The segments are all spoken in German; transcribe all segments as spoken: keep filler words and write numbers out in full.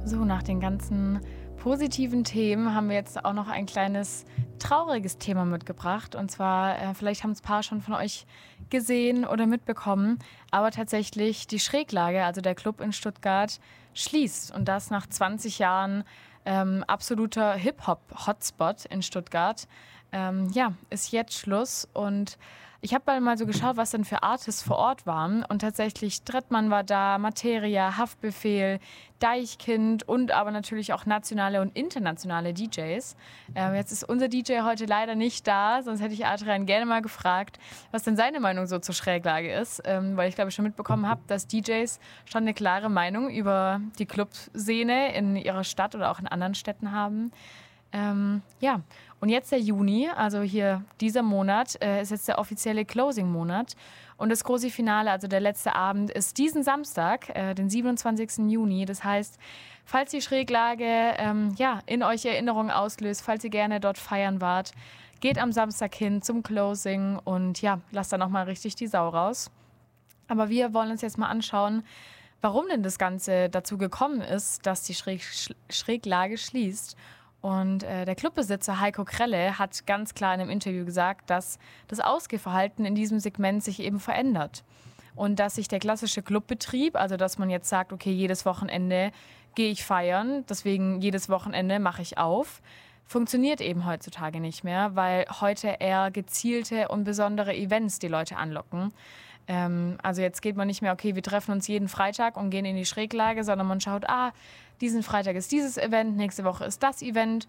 So, nach den ganzen positiven Themen haben wir jetzt auch noch ein kleines trauriges Thema mitgebracht. Und zwar, äh, vielleicht haben es ein paar schon von euch gesehen oder mitbekommen, aber tatsächlich die Schräglage, also der Club in Stuttgart, schließt. Und das nach zwanzig Jahren ähm, absoluter Hip-Hop-Hotspot in Stuttgart. Ähm, ja, ist jetzt Schluss. Und ich habe mal so geschaut, was denn für Artists vor Ort waren. Und tatsächlich Trettmann war da, Materia, Haftbefehl, Deichkind und aber natürlich auch nationale und internationale D Js. Ähm, jetzt ist unser D J heute leider nicht da, sonst hätte ich Adrian gerne mal gefragt, was denn seine Meinung so zur Schräglage ist. Ähm, weil ich glaube, ich schon mitbekommen habe, dass D Js schon eine klare Meinung über die Clubszene in ihrer Stadt oder auch in anderen Städten haben. Ähm, ja, und jetzt der Juni, also hier dieser Monat, äh, ist jetzt der offizielle Closing-Monat. Und das große Finale, also der letzte Abend, ist diesen Samstag, äh, den siebenundzwanzigsten Juni. Das heißt, falls die Schräglage ähm, ja, in euch Erinnerungen auslöst, falls ihr gerne dort feiern wart, geht am Samstag hin zum Closing und ja, lasst da nochmal richtig die Sau raus. Aber wir wollen uns jetzt mal anschauen, warum denn das Ganze dazu gekommen ist, dass die Schräg Schräglage schließt. Und äh, der Clubbesitzer Heiko Krelle hat ganz klar in einem Interview gesagt, dass das Ausgehverhalten in diesem Segment sich eben verändert. Und dass sich der klassische Clubbetrieb, also dass man jetzt sagt, okay, jedes Wochenende gehe ich feiern, deswegen jedes Wochenende mache ich auf, funktioniert eben heutzutage nicht mehr, weil heute eher gezielte und besondere Events die Leute anlocken. Ähm, also jetzt geht man nicht mehr, okay, wir treffen uns jeden Freitag und gehen in die Schräglage, sondern man schaut, ah, diesen Freitag ist dieses Event, nächste Woche ist das Event.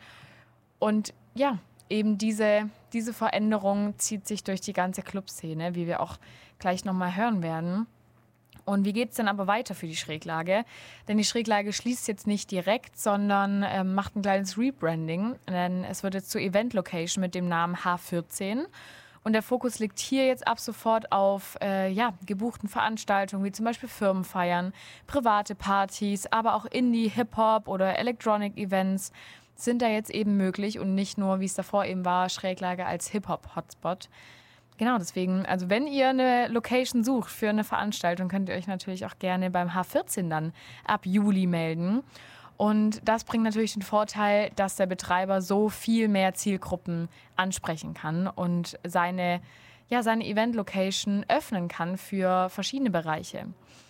Und ja, eben diese, diese Veränderung zieht sich durch die ganze Clubszene, wie wir auch gleich nochmal hören werden. Und wie geht es denn aber weiter für die Schräglage? Denn die Schräglage schließt jetzt nicht direkt, sondern äh, macht ein kleines Rebranding. Denn es wird jetzt zur Event-Location mit dem Namen H vierzehn. Und der Fokus liegt hier jetzt ab sofort auf äh, ja, gebuchten Veranstaltungen, wie zum Beispiel Firmenfeiern, private Partys, aber auch Indie, Hip-Hop oder Electronic-Events sind da jetzt eben möglich und nicht nur, wie es davor eben war, Schräglage als Hip-Hop-Hotspot. Genau, deswegen, also wenn ihr eine Location sucht für eine Veranstaltung, könnt ihr euch natürlich auch gerne beim H vierzehn dann ab Juli melden. Und das bringt natürlich den Vorteil, dass der Betreiber so viel mehr Zielgruppen ansprechen kann und seine, ja, seine Event-Location öffnen kann für verschiedene Bereiche.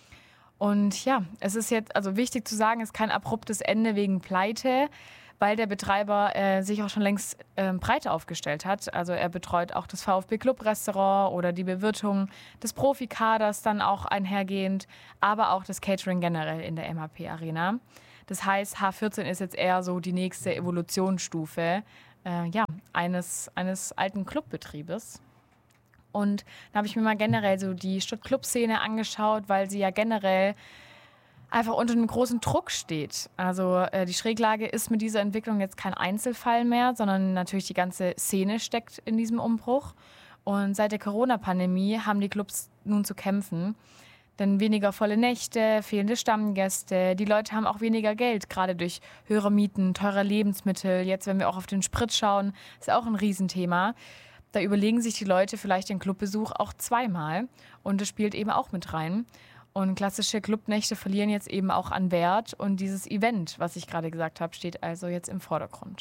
Und ja, es ist jetzt also wichtig zu sagen, es ist kein abruptes Ende wegen Pleite, weil der Betreiber äh, sich auch schon längst äh, breiter aufgestellt hat. Also er betreut auch das VfB Club Restaurant oder die Bewirtung des Profikaders dann auch einhergehend, aber auch das Catering generell in der M H P Arena. Das heißt, H vierzehn ist jetzt eher so die nächste Evolutionsstufe äh, ja, eines, eines alten Clubbetriebes. Und da habe ich mir mal generell so die Stutt-Club-Szene angeschaut, weil sie ja generell einfach unter einem großen Druck steht. Also äh, die Schräglage ist mit dieser Entwicklung jetzt kein Einzelfall mehr, sondern natürlich die ganze Szene steckt in diesem Umbruch. Und seit der Corona-Pandemie haben die Clubs nun zu kämpfen. Denn weniger volle Nächte, fehlende Stammgäste, die Leute haben auch weniger Geld, gerade durch höhere Mieten, teure Lebensmittel. Jetzt, wenn wir auch auf den Sprit schauen, ist auch ein Riesenthema. Da überlegen sich die Leute vielleicht den Clubbesuch auch zweimal und das spielt eben auch mit rein. Und klassische Clubnächte verlieren jetzt eben auch an Wert und dieses Event, was ich gerade gesagt habe, steht also jetzt im Vordergrund.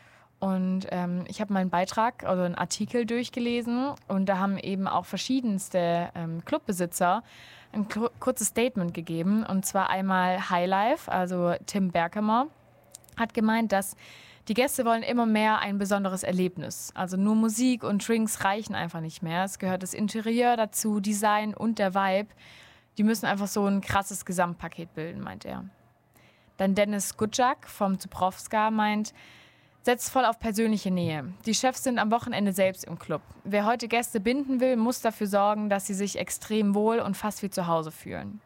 Und ähm, ich habe meinen Beitrag, also einen Artikel durchgelesen und da haben eben auch verschiedenste ähm, Clubbesitzer ein k- kurzes Statement gegeben. Und zwar einmal Highlife, also Tim Berkemer, hat gemeint, dass die Gäste wollen immer mehr ein besonderes Erlebnis. Also nur Musik und Drinks reichen einfach nicht mehr. Es gehört das Interieur dazu, Design und der Vibe. Die müssen einfach so ein krasses Gesamtpaket bilden, meint er. Dann Dennis Gutschak vom Zubrowska meint, setzt voll auf persönliche Nähe. Die Chefs sind am Wochenende selbst im Club. Wer heute Gäste binden will, muss dafür sorgen, dass sie sich extrem wohl und fast wie zu Hause fühlen.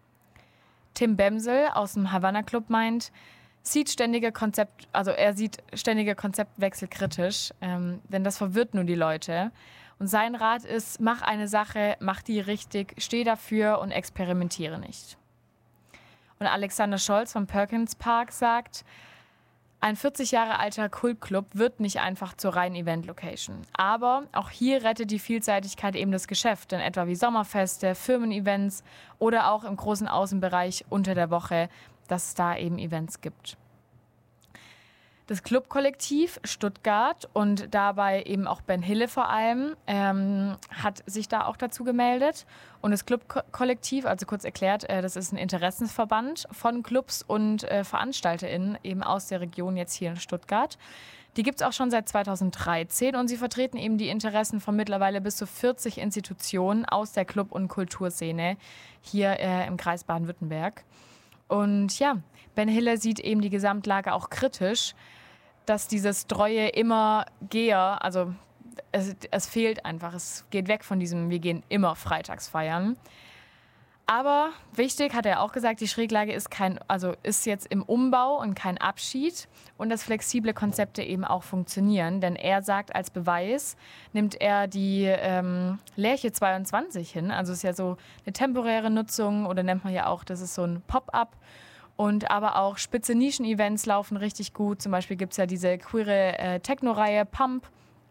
Tim Bemsel aus dem Havanna Club meint, sieht ständige Konzept, also er sieht ständige Konzeptwechsel kritisch, ähm, denn das verwirrt nur die Leute. Und sein Rat ist, mach eine Sache, mach die richtig, steh dafür und experimentiere nicht. Und Alexander Scholz vom Perkins Park sagt, ein vierzig Jahre alter Kultclub wird nicht einfach zur reinen Event-Location. Aber auch hier rettet die Vielseitigkeit eben das Geschäft, denn etwa wie Sommerfeste, Firmen-Events oder auch im großen Außenbereich unter der Woche dass es da eben Events gibt. Das Clubkollektiv Stuttgart und dabei eben auch Ben Hille vor allem, ähm, hat sich da auch dazu gemeldet. Und das Clubkollektiv, also kurz erklärt, äh, das ist ein Interessensverband von Clubs und äh, VeranstalterInnen eben aus der Region jetzt hier in Stuttgart. Die gibt es auch schon seit zweitausenddreizehn und sie vertreten eben die Interessen von mittlerweile bis zu vierzig Institutionen aus der Club- und Kulturszene hier äh, im Kreis Baden-Württemberg. Und ja, Ben Hille sieht eben die Gesamtlage auch kritisch, dass dieses treue immer Geher, also es, es fehlt einfach, es geht weg von diesem, wir gehen immer freitags feiern. Aber wichtig, hat er auch gesagt, die Schräglage ist kein, also ist jetzt im Umbau und kein Abschied und dass flexible Konzepte eben auch funktionieren. Denn er sagt, als Beweis nimmt er die ähm, Lerche zweiundzwanzig hin. Also ist ja so eine temporäre Nutzung oder nennt man ja auch, das ist so ein Pop-up. Und aber auch spitze Nischen-Events laufen richtig gut. Zum Beispiel gibt es ja diese queere äh, Techno-Reihe Pump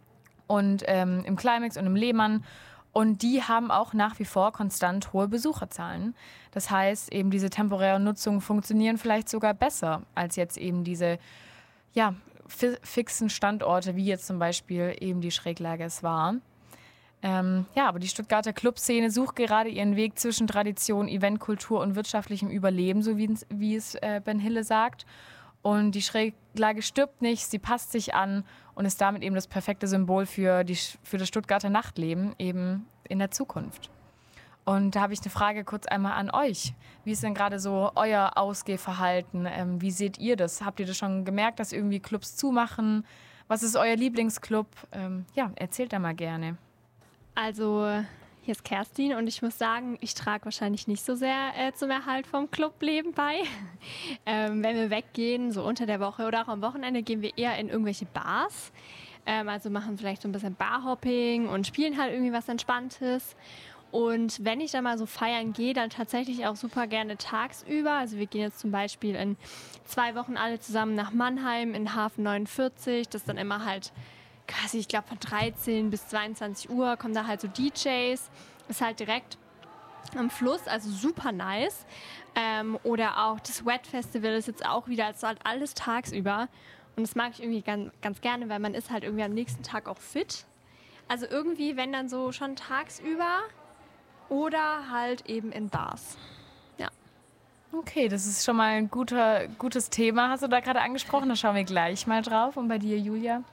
und ähm, im Climax und im Lehmann. Und die haben auch nach wie vor konstant hohe Besucherzahlen. Das heißt, eben diese temporären Nutzungen funktionieren vielleicht sogar besser als jetzt eben diese ja, fi- fixen Standorte, wie jetzt zum Beispiel eben die Schräglage es war. Ähm, ja, aber die Stuttgarter Clubszene sucht gerade ihren Weg zwischen Tradition, Eventkultur und wirtschaftlichem Überleben, so wie, wie es äh, Ben Hille sagt. Und die Schräglage stirbt nicht, sie passt sich an und ist damit eben das perfekte Symbol für, die, für das Stuttgarter Nachtleben eben in der Zukunft. Und da habe ich eine Frage kurz einmal an euch. Wie ist denn gerade so euer Ausgehverhalten? Ähm, wie seht ihr das? Habt ihr das schon gemerkt, dass irgendwie Clubs zumachen? Was ist euer Lieblingsclub? Ähm, ja, erzählt da mal gerne. Also, hier ist Kerstin und ich muss sagen, ich trage wahrscheinlich nicht so sehr äh, zum Erhalt vom Clubleben bei. ähm, wenn wir weggehen, so unter der Woche oder auch am Wochenende, gehen wir eher in irgendwelche Bars. Ähm, also machen vielleicht so ein bisschen Barhopping und spielen halt irgendwie was Entspanntes. Und wenn ich dann mal so feiern gehe, dann tatsächlich auch super gerne tagsüber. Also wir gehen jetzt zum Beispiel in zwei Wochen alle zusammen nach Mannheim in Hafen neunundvierzig. Das ist dann immer halt quasi, ich glaube, von dreizehn bis zweiundzwanzig Uhr kommen da halt so D Js. Ist halt direkt am Fluss, also super nice. Ähm, oder auch das Wet Festival ist jetzt auch wieder, also halt alles tagsüber. Und das mag ich irgendwie ganz, ganz gerne, weil man ist halt irgendwie am nächsten Tag auch fit. Also irgendwie, wenn dann so schon tagsüber oder halt eben in Bars. Ja. Okay, das ist schon mal ein guter, gutes Thema, hast du da gerade angesprochen. Da schauen wir gleich mal drauf. Und bei dir, Julia?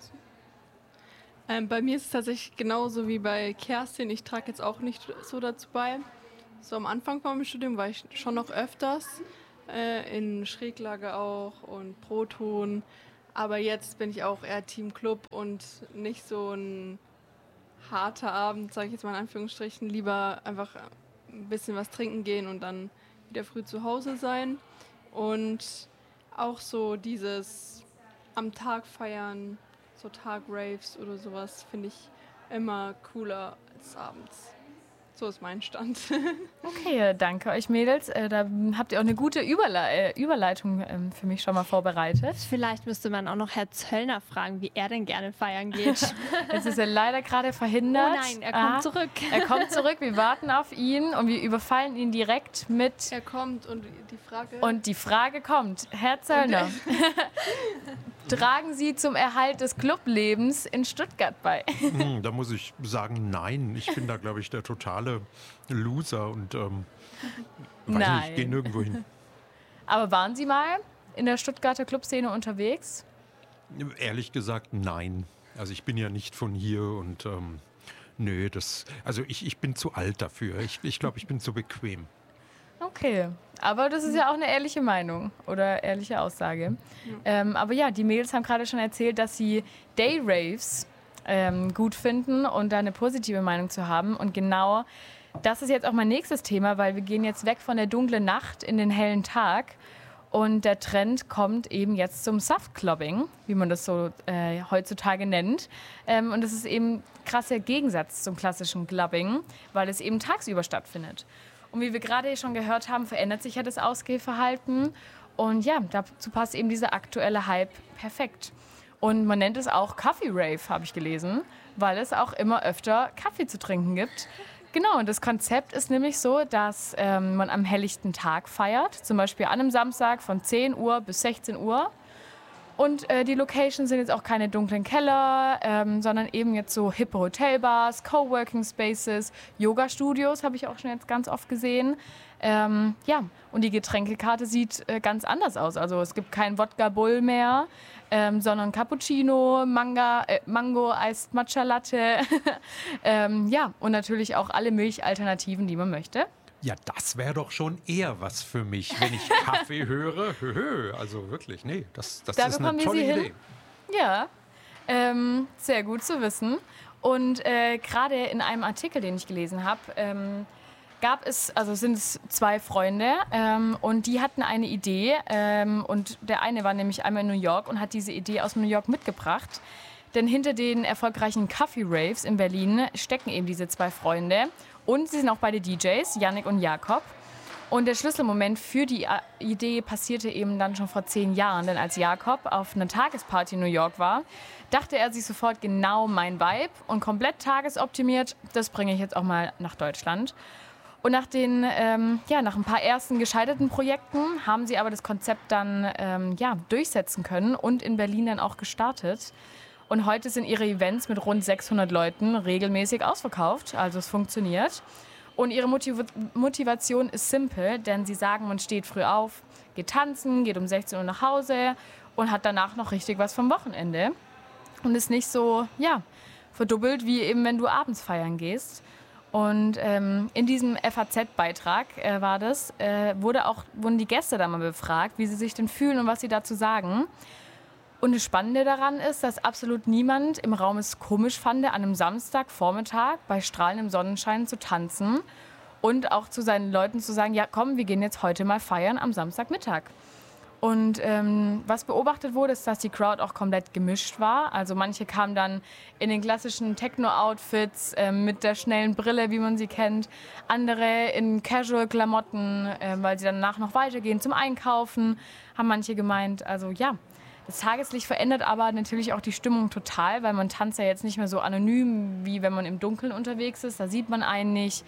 Ähm, bei mir ist es tatsächlich genauso wie bei Kerstin. Ich trage jetzt auch nicht so dazu bei. So am Anfang vom Studium war ich schon noch öfters äh, in Schräglage auch und Proton. Aber jetzt bin ich auch eher Team Club und nicht so ein harter Abend, sage ich jetzt mal in Anführungsstrichen. Lieber einfach ein bisschen was trinken gehen und dann wieder früh zu Hause sein. Und auch so dieses am Tag feiern, so Tag-Raves oder sowas, finde ich immer cooler als abends. So ist mein Stand. Okay, danke euch Mädels. Äh, da habt ihr auch eine gute Überle- äh, Überleitung ähm, für mich schon mal vorbereitet. Vielleicht müsste man auch noch Herr Zöllner fragen, wie er denn gerne feiern geht. Jetzt ist er leider gerade verhindert. Oh nein, er kommt ah, zurück. Er kommt zurück, wir warten auf ihn und wir überfallen ihn direkt mit... Er kommt und die Frage... Und die Frage kommt, Herr Zöllner, tragen Sie zum Erhalt des Clublebens in Stuttgart bei? Hm, da muss ich sagen, nein. Ich bin da, glaube ich, der totale Loser und ähm, weiß Nein. nicht, ich gehe nirgendwo hin. Aber waren Sie mal in der Stuttgarter Clubszene unterwegs? Ehrlich gesagt, nein. Also ich bin ja nicht von hier und ähm, nö, das, also ich, ich bin zu alt dafür. Ich, ich glaube, ich bin zu bequem. Okay, aber das ist ja auch eine ehrliche Meinung oder ehrliche Aussage. Ja. Ähm, aber ja, die Mädels haben gerade schon erzählt, dass sie Day-Raves ähm, gut finden und da eine positive Meinung zu haben. Und genau das ist jetzt auch mein nächstes Thema, weil wir gehen jetzt weg von der dunklen Nacht in den hellen Tag. Und der Trend kommt eben jetzt zum Softclubbing, wie man das so äh, heutzutage nennt. Ähm, und das ist eben ein krasser Gegensatz zum klassischen Clubbing, weil es eben tagsüber stattfindet. Und wie wir gerade schon gehört haben, verändert sich ja das Ausgehverhalten. Und ja, dazu passt eben dieser aktuelle Hype perfekt. Und man nennt es auch Coffee Rave, habe ich gelesen, weil es auch immer öfter Kaffee zu trinken gibt. Genau, und das Konzept ist nämlich so, dass ähm, man am helllichten Tag feiert, zum Beispiel an einem Samstag von zehn Uhr bis sechzehn Uhr. Und äh, die Locations sind jetzt auch keine dunklen Keller, ähm, sondern eben jetzt so hippe Hotelbars, Coworking Spaces, Yoga-Studios habe ich auch schon jetzt ganz oft gesehen. Ähm, ja, und die Getränkekarte sieht äh, ganz anders aus. Also es gibt kein Wodka Bull mehr, ähm, sondern Cappuccino, Manga, äh, Mango, Iced Matcha Latte. ähm, ja, und natürlich auch alle Milchalternativen, die man möchte. Ja, das wäre doch schon eher was für mich, wenn ich Kaffee höre. Höhö, also wirklich, nee, das, das Da ist bekommen eine wir tolle Sie hin. Idee. Ja, ähm, sehr gut zu wissen. Und äh, gerade in einem Artikel, den ich gelesen habe, ähm, gab es, also sind es zwei Freunde ähm, und die hatten eine Idee ähm, und der eine war nämlich einmal in New York und hat diese Idee aus New York mitgebracht. Denn hinter den erfolgreichen Coffee-Raves in Berlin stecken eben diese zwei Freunde und sie sind auch beide D Js, Yannick und Jakob. Und der Schlüsselmoment für die Idee passierte eben dann schon vor zehn Jahren, denn als Jakob auf einer Tagesparty in New York war, dachte er sich sofort, genau mein Vibe und komplett tagesoptimiert, das bringe ich jetzt auch mal nach Deutschland. Und nach, den, ähm, ja, nach ein paar ersten gescheiterten Projekten haben sie aber das Konzept dann ähm, ja, durchsetzen können und in Berlin dann auch gestartet. Und heute sind ihre Events mit rund sechshundert Leuten regelmäßig ausverkauft, also es funktioniert. Und ihre Motiv- Motivation ist simpel, denn sie sagen, man steht früh auf, geht tanzen, geht um sechzehn Uhr nach Hause und hat danach noch richtig was vom Wochenende. Und ist nicht so, ja, verdoppelt, wie eben, wenn du abends feiern gehst. Und ähm, in diesem F A Z-Beitrag äh, war das, äh, wurde auch, wurden die Gäste da mal befragt, wie sie sich denn fühlen und was sie dazu sagen. Und das Spannende daran ist, dass absolut niemand im Raum es komisch fand, an einem Samstagvormittag bei strahlendem Sonnenschein zu tanzen und auch zu seinen Leuten zu sagen, ja komm, wir gehen jetzt heute mal feiern am Samstagmittag. Und ähm, was beobachtet wurde, ist, dass die Crowd auch komplett gemischt war. Also manche kamen dann in den klassischen Techno-Outfits äh, mit der schnellen Brille, wie man sie kennt. Andere in Casual-Klamotten, äh, weil sie danach noch weitergehen zum Einkaufen, haben manche gemeint. Also ja, das Tageslicht verändert aber natürlich auch die Stimmung total, weil man tanzt ja jetzt nicht mehr so anonym, wie wenn man im Dunkeln unterwegs ist. Da sieht man einen nicht.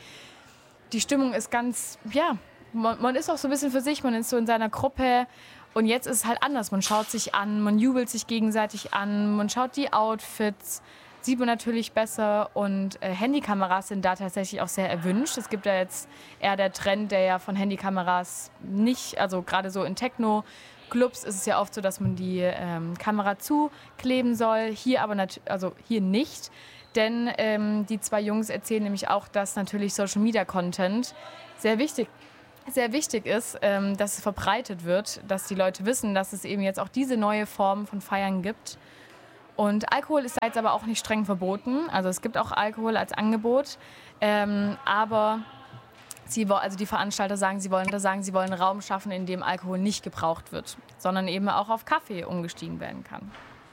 Die Stimmung ist ganz, ja, man, man ist auch so ein bisschen für sich, man ist so in seiner Gruppe. Und jetzt ist es halt anders. Man schaut sich an, man jubelt sich gegenseitig an, man schaut die Outfits, sieht man natürlich besser. Und äh, Handykameras sind da tatsächlich auch sehr erwünscht. Es gibt ja jetzt eher der Trend, der ja von Handykameras nicht, also gerade so in Techno-Clubs ist es ja oft so, dass man die ähm, Kamera zukleben soll. Hier aber nat- also hier nicht. Denn ähm, die zwei Jungs erzählen nämlich auch, dass natürlich Social-Media-Content sehr wichtig sehr wichtig ist, ähm, dass es verbreitet wird, dass die Leute wissen, dass es eben jetzt auch diese neue Form von Feiern gibt. Und Alkohol ist da jetzt aber auch nicht streng verboten. Also es gibt auch Alkohol als Angebot, ähm, aber sie, also die Veranstalter sagen, sie wollen, sagen, sie wollen einen Raum schaffen, in dem Alkohol nicht gebraucht wird, sondern eben auch auf Kaffee umgestiegen werden kann.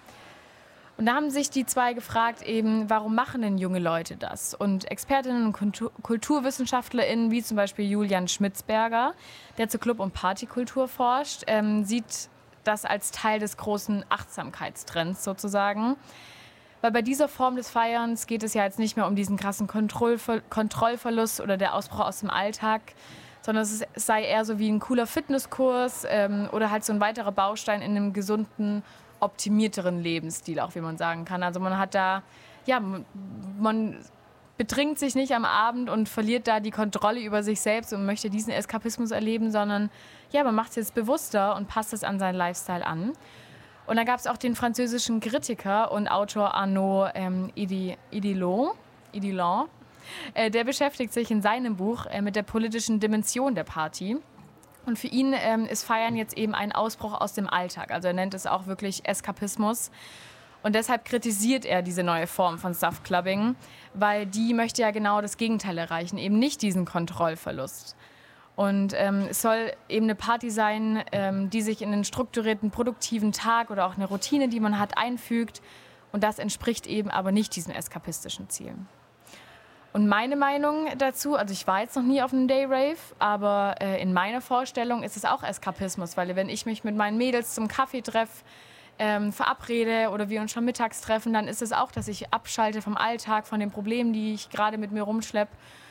Und da haben sich die zwei gefragt, eben, warum machen denn junge Leute das? Und Expertinnen und Kultur- KulturwissenschaftlerInnen, wie zum Beispiel Julian Schmitzberger, der zur Club- und Partykultur forscht, ähm, sieht das als Teil des großen Achtsamkeitstrends sozusagen. Weil bei dieser Form des Feierns geht es ja jetzt nicht mehr um diesen krassen Kontrollver- Kontrollverlust oder der Ausbruch aus dem Alltag, sondern es ist, sei eher so wie ein cooler Fitnesskurs ähm, oder halt so ein weiterer Baustein in einem gesunden, optimierteren Lebensstil, auch wie man sagen kann. Also man hat da, ja, man betrinkt sich nicht am Abend und verliert da die Kontrolle über sich selbst und möchte diesen Eskapismus erleben, sondern ja, man macht es jetzt bewusster und passt es an seinen Lifestyle an. Und dann gab es auch den französischen Kritiker und Autor Arnaud ähm, Idilon, Idilon äh, der beschäftigt sich in seinem Buch äh, mit der politischen Dimension der Party. Und für ihn ähm, ist Feiern jetzt eben ein Ausbruch aus dem Alltag. Also er nennt es auch wirklich Eskapismus. Und deshalb kritisiert er diese neue Form von Soft-Clubbing, weil die möchte ja genau das Gegenteil erreichen, eben nicht diesen Kontrollverlust. Und ähm, es soll eben eine Party sein, ähm, die sich in einen strukturierten, produktiven Tag oder auch eine Routine, die man hat, einfügt. Und das entspricht eben aber nicht diesen eskapistischen Zielen. Und meine Meinung dazu, also ich war jetzt noch nie auf einem Day-Rave, aber äh, in meiner Vorstellung ist es auch Eskapismus, weil wenn ich mich mit meinen Mädels zum Kaffee treffe, ähm, verabrede oder wir uns schon mittags treffen, dann ist es auch, dass ich abschalte vom Alltag, von den Problemen, die ich gerade mit mir rumschleppe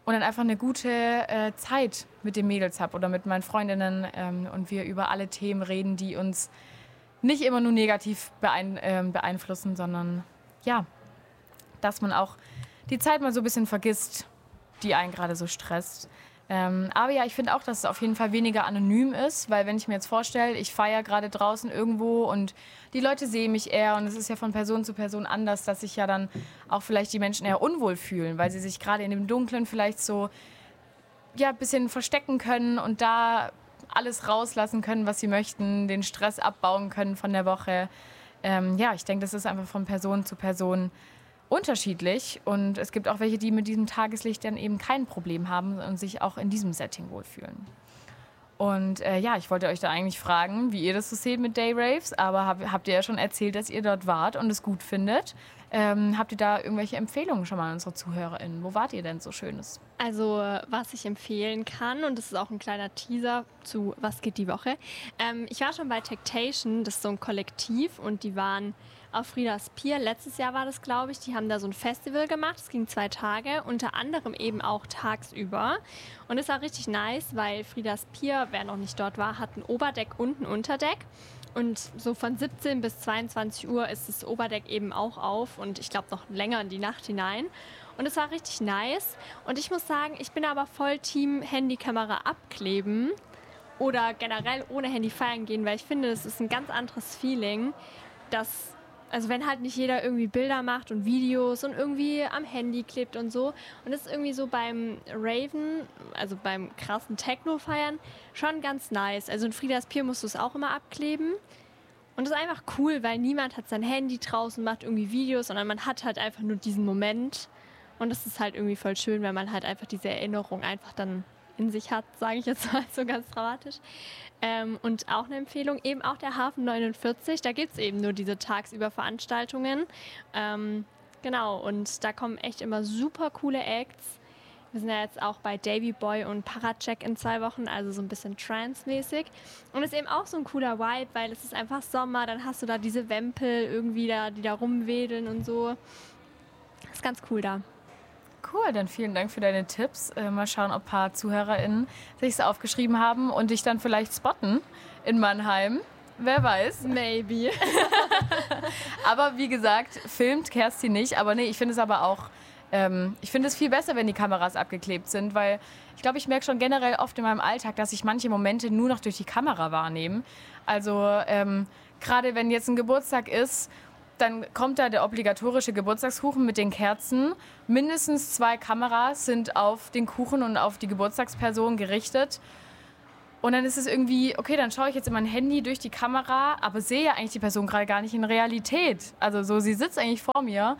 und dann einfach eine gute äh, Zeit mit den Mädels habe oder mit meinen Freundinnen ähm, und wir über alle Themen reden, die uns nicht immer nur negativ beein äh, beeinflussen, sondern ja, dass man auch die Zeit mal so ein bisschen vergisst, die einen gerade so stresst. Ähm, aber ja, ich finde auch, dass es auf jeden Fall weniger anonym ist, weil wenn ich mir jetzt vorstelle, ich feiere gerade draußen irgendwo und die Leute sehen mich eher und es ist ja von Person zu Person anders, dass sich ja dann auch vielleicht die Menschen eher unwohl fühlen, weil sie sich gerade in dem Dunkeln vielleicht so ja, ein bisschen verstecken können und da alles rauslassen können, was sie möchten, den Stress abbauen können von der Woche. Ähm, ja, ich denke, das ist einfach von Person zu Person unterschiedlich und es gibt auch welche, die mit diesem Tageslicht dann eben kein Problem haben und sich auch in diesem Setting wohlfühlen. Und äh, ja, ich wollte euch da eigentlich fragen, wie ihr das so seht mit Day-Raves, aber hab, habt ihr ja schon erzählt, dass ihr dort wart und es gut findet. Ähm, habt ihr da irgendwelche Empfehlungen schon mal an unsere ZuhörerInnen? Wo wart ihr denn so Schönes? Also, was ich empfehlen kann, und das ist auch ein kleiner Teaser zu Was geht die Woche. Ähm, ich war schon bei Tectation, das ist so ein Kollektiv und die waren auf Friedas Pier. Letztes Jahr war das, glaube ich. Die haben da so ein Festival gemacht. Es ging zwei Tage, unter anderem eben auch tagsüber. Und es war richtig nice, weil Friedas Pier, wer noch nicht dort war, hat ein Oberdeck und ein Unterdeck. Und so von siebzehn bis zweiundzwanzig Uhr ist das Oberdeck eben auch auf und ich glaube noch länger in die Nacht hinein. Und es war richtig nice. Und ich muss sagen, ich bin aber voll Team Handykamera abkleben oder generell ohne Handy feiern gehen, weil ich finde, das ist ein ganz anderes Feeling, dass, also wenn halt nicht jeder irgendwie Bilder macht und Videos und irgendwie am Handy klebt und so. Und das ist irgendwie so beim Raven, also beim krassen Techno-Feiern, schon ganz nice. Also in Friedas Pier musst du es auch immer abkleben. Und das ist einfach cool, weil niemand hat sein Handy draußen, macht irgendwie Videos, sondern man hat halt einfach nur diesen Moment. Und das ist halt irgendwie voll schön, wenn man halt einfach diese Erinnerung einfach dann in sich hat, sage ich jetzt mal so ganz dramatisch. Ähm, und auch eine Empfehlung, eben auch der Hafen neunundvierzig, da gibt es eben nur diese tagsüber Veranstaltungen. Ähm, genau, und da kommen echt immer super coole Acts. Wir sind ja jetzt auch bei Davy Boy und Paracheck in zwei Wochen, also so ein bisschen Trance-mäßig. Und es ist eben auch so ein cooler Vibe, weil es ist einfach Sommer, dann hast du da diese Wempel irgendwie da, die da rumwedeln und so. Das ist ganz cool da. Cool, dann vielen Dank für deine Tipps. Äh, mal schauen, ob ein paar ZuhörerInnen sich es aufgeschrieben haben und dich dann vielleicht spotten in Mannheim. Wer weiß. Maybe. Aber wie gesagt, filmt Kerstin nicht. Aber nee, ich finde es aber auch, ähm, ich finde es viel besser, wenn die Kameras abgeklebt sind, weil ich glaube, ich merke schon generell oft in meinem Alltag, dass ich manche Momente nur noch durch die Kamera wahrnehme. Also ähm, gerade wenn jetzt ein Geburtstag ist, dann kommt da der obligatorische Geburtstagskuchen mit den Kerzen. Mindestens zwei Kameras sind auf den Kuchen und auf die Geburtstagsperson gerichtet. Und dann ist es irgendwie, okay, dann schaue ich jetzt in mein Handy durch die Kamera, aber sehe ja eigentlich die Person gerade gar nicht in Realität. Also so, sie sitzt eigentlich vor mir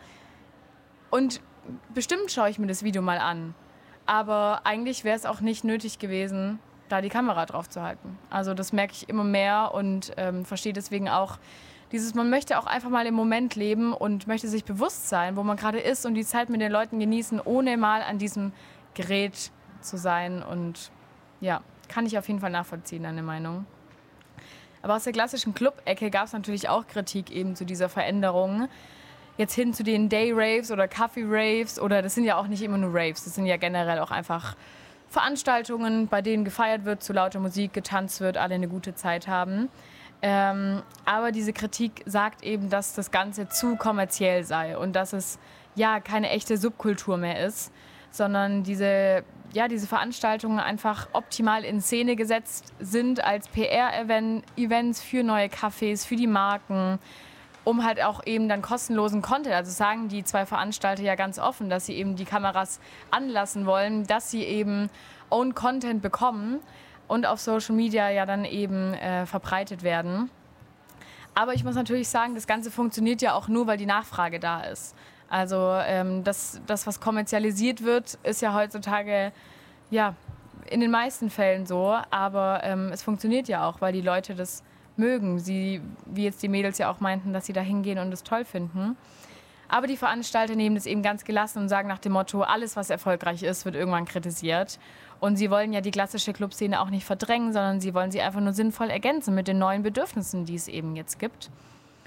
und bestimmt schaue ich mir das Video mal an. Aber eigentlich wäre es auch nicht nötig gewesen, da die Kamera drauf zu halten. Also das merke ich immer mehr und ähm, verstehe deswegen auch, dieses, man möchte auch einfach mal im Moment leben und möchte sich bewusst sein, wo man gerade ist und die Zeit mit den Leuten genießen, ohne mal an diesem Gerät zu sein. Und ja, kann ich auf jeden Fall nachvollziehen, deine Meinung. Aber aus der klassischen Club-Ecke gab es natürlich auch Kritik eben zu dieser Veränderung. Jetzt hin zu den Day-Raves oder Coffee-Raves oder das sind ja auch nicht immer nur Raves, das sind ja generell auch einfach Veranstaltungen, bei denen gefeiert wird, zu lauter Musik getanzt wird, alle eine gute Zeit haben. Ähm, aber diese Kritik sagt eben, dass das Ganze zu kommerziell sei und dass es ja keine echte Subkultur mehr ist, sondern diese, ja, diese Veranstaltungen einfach optimal in Szene gesetzt sind als P R-Events für neue Cafés, für die Marken, um halt auch eben dann kostenlosen Content, also sagen die zwei Veranstalter ja ganz offen, dass sie eben die Kameras anlassen wollen, dass sie eben Own Content bekommen und auf Social Media ja dann eben äh, verbreitet werden. Aber ich muss natürlich sagen, das Ganze funktioniert ja auch nur, weil die Nachfrage da ist. Also ähm, das, das, was kommerzialisiert wird, ist ja heutzutage ja, in den meisten Fällen so. Aber ähm, es funktioniert ja auch, weil die Leute das mögen. Sie, wie jetzt die Mädels ja auch meinten, dass sie da hingehen und es toll finden. Aber die Veranstalter nehmen das eben ganz gelassen und sagen nach dem Motto, alles, was erfolgreich ist, wird irgendwann kritisiert. Und sie wollen ja die klassische Clubszene auch nicht verdrängen, sondern sie wollen sie einfach nur sinnvoll ergänzen mit den neuen Bedürfnissen, die es eben jetzt gibt.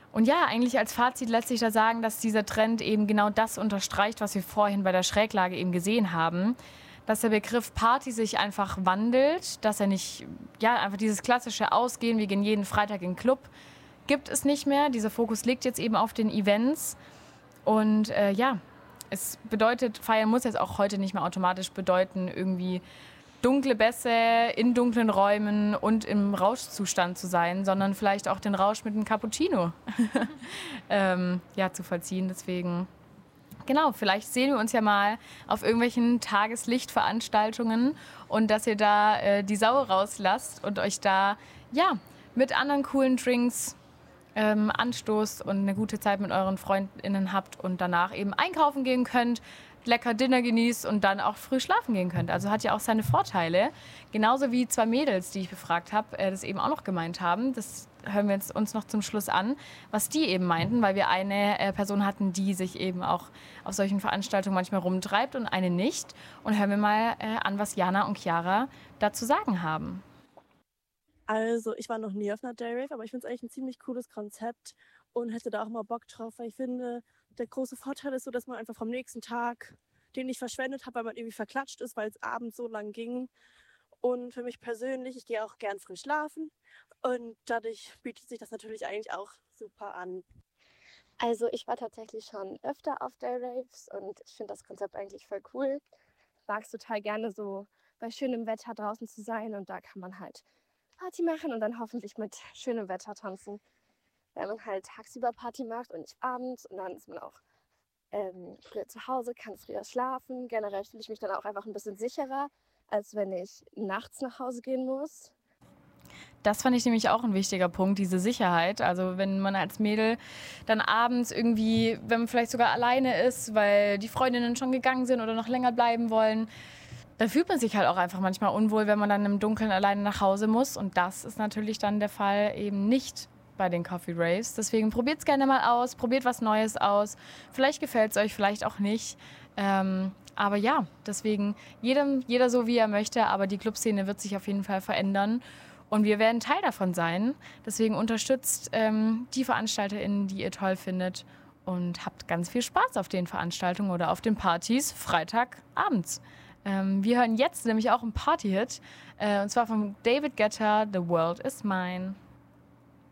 Und ja, eigentlich als Fazit lässt sich da sagen, dass dieser Trend eben genau das unterstreicht, was wir vorhin bei der Schräglage eben gesehen haben. Dass der Begriff Party sich einfach wandelt, dass er nicht, ja, einfach dieses klassische Ausgehen, wir gehen jeden Freitag in den Club, gibt es nicht mehr. Dieser Fokus liegt jetzt eben auf den Events. Und äh, ja, es bedeutet, feiern muss jetzt auch heute nicht mehr automatisch bedeuten, irgendwie dunkle Bässe in dunklen Räumen und im Rauschzustand zu sein, sondern vielleicht auch den Rausch mit einem Cappuccino ähm, ja, zu vollziehen. Deswegen, genau, vielleicht sehen wir uns ja mal auf irgendwelchen Tageslichtveranstaltungen und dass ihr da äh, die Sau rauslasst und euch da ja, mit anderen coolen Drinks ähm, anstoßt und eine gute Zeit mit euren FreundInnen habt und danach eben einkaufen gehen könnt, lecker Dinner genießt und dann auch früh schlafen gehen könnt. Also hat ja auch seine Vorteile. Genauso wie zwei Mädels, die ich befragt habe, äh, das eben auch noch gemeint haben. Das hören wir jetzt uns noch zum Schluss an, was die eben meinten, weil wir eine äh, Person hatten, die sich eben auch auf solchen Veranstaltungen manchmal rumtreibt und eine nicht. Und hören wir mal äh, an, was Jana und Chiara dazu sagen haben. Also, ich war noch nie auf einer Dayrave, aber ich finde es eigentlich ein ziemlich cooles Konzept und hätte da auch mal Bock drauf, weil ich finde, der große Vorteil ist so, dass man einfach vom nächsten Tag den nicht verschwendet hat, weil man irgendwie verklatscht ist, weil es abends so lang ging. Und für mich persönlich, ich gehe auch gern früh schlafen und dadurch bietet sich das natürlich eigentlich auch super an. Also ich war tatsächlich schon öfter auf Dayraves und ich finde das Konzept eigentlich voll cool. Ich mag es total gerne, so bei schönem Wetter draußen zu sein und da kann man halt Party machen und dann hoffentlich mit schönem Wetter tanzen. Wenn man halt tagsüber Party macht und nicht abends und dann ist man auch ähm, früher zu Hause, kann früher schlafen. Generell fühle ich mich dann auch einfach ein bisschen sicherer, als wenn ich nachts nach Hause gehen muss. Das fand ich nämlich auch ein wichtiger Punkt, diese Sicherheit. Also wenn man als Mädel dann abends irgendwie, wenn man vielleicht sogar alleine ist, weil die Freundinnen schon gegangen sind oder noch länger bleiben wollen, dann fühlt man sich halt auch einfach manchmal unwohl, wenn man dann im Dunkeln alleine nach Hause muss. Und das ist natürlich dann der Fall eben nicht bei den Coffee Raves. Deswegen probiert es gerne mal aus, probiert was Neues aus. Vielleicht gefällt es euch, vielleicht auch nicht. Ähm, aber ja, deswegen jedem, jeder so, wie er möchte. Aber die Clubszene wird sich auf jeden Fall verändern. Und wir werden Teil davon sein. Deswegen unterstützt ähm, die VeranstalterInnen, die ihr toll findet. Und habt ganz viel Spaß auf den Veranstaltungen oder auf den Partys Freitagabends. Ähm, wir hören jetzt nämlich auch einen Party-Hit. Äh, und zwar von David Guetta, The World Is Mine.